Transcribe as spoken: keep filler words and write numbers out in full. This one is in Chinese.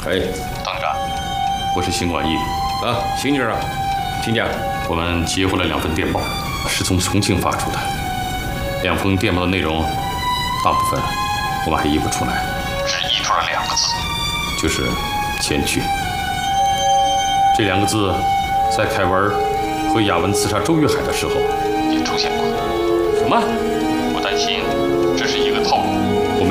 哎， 董事长， 我是邢广义啊，邢局长，听见？我们接获了两份电报，是从重庆发出的。两封电报的内容，大部分我们还译不出来， 只译出了两个字， 就是“前去”。这两个字，在凯文和雅文刺杀周玉海的时候也出现过。 什么？ 我担心这是一个套路。